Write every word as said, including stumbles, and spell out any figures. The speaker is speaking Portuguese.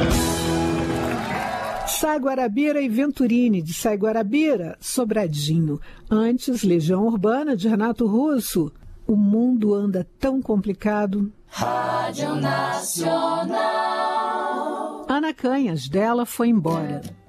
Sai Guarabira e Venturini, de Sai Guarabira, Sobradinho. Antes, Legião Urbana, de Renato Russo. O mundo anda tão complicado. Rádio Nacional. Ana Canhas, dela foi embora.